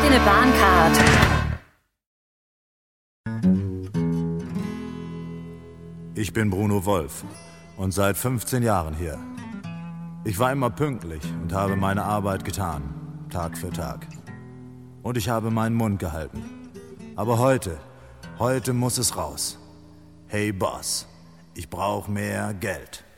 keine Bahncard. Ich bin Bruno Wolf und seit 15 Jahren hier. Ich war immer pünktlich und habe meine Arbeit getan, Tag für Tag. Und ich habe meinen Mund gehalten. Aber heute muss es raus. Hey Boss, ich brauche mehr Geld.